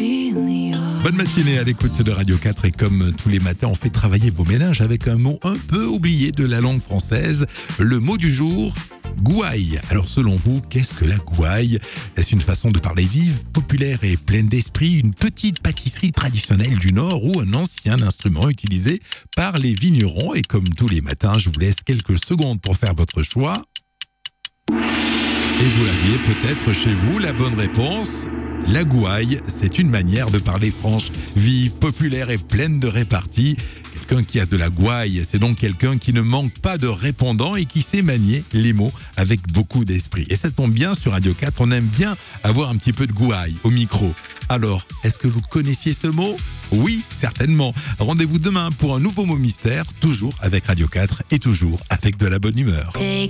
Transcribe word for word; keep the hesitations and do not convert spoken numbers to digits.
Bonne matinée à l'écoute de Radio quatre et comme tous les matins, on fait travailler vos méninges avec un mot un peu oublié de la langue française. Le mot du jour, gouaille. Alors selon vous, qu'est-ce que la gouaille ? Est-ce une façon de parler vive, populaire et pleine d'esprit, une petite pâtisserie traditionnelle du Nord ou un ancien instrument utilisé par les vignerons ? Et comme tous les matins, je vous laisse quelques secondes pour faire votre choix. Et vous l'aviez peut-être chez vous, la bonne réponse. La gouaille, c'est une manière de parler franche, vive, populaire et pleine de répartie. Quelqu'un qui a de la gouaille, c'est donc quelqu'un qui ne manque pas de répondants et qui sait manier les mots avec beaucoup d'esprit. Et ça tombe bien, sur Radio quatre, on aime bien avoir un petit peu de gouaille au micro. Alors, est-ce que vous connaissiez ce mot ? Oui, certainement. Rendez-vous demain pour un nouveau mot mystère, toujours avec Radio quatre et toujours avec de la bonne humeur.